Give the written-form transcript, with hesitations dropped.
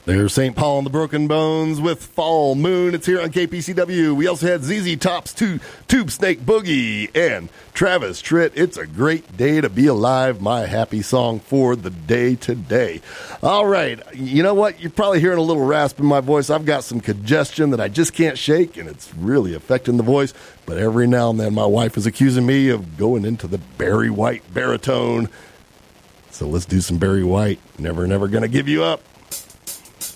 There's St. Paul and the Broken Bones with Fall Moon. It's here on KPCW. We also had ZZ Top's Tube Snake Boogie and Travis Tritt. It's a great day to be alive. My happy song for the day today. All right. You know what? You're probably hearing a little rasp in my voice. I've got some congestion that I just can't shake, and it's really affecting the voice. But every now and then my wife is accusing me of going into the Barry White baritone. So let's do some Barry White. Never, never gonna give you up.